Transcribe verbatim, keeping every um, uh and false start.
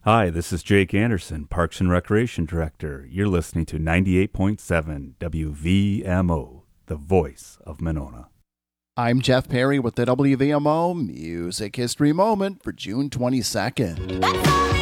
Hi, this is Jake Anderson, Parks and Recreation Director. You're listening to ninety-eight point seven W V M O, the voice of Monona. I'm Jeff Perry with the W V M O Music History Moment for June twenty-second. That's all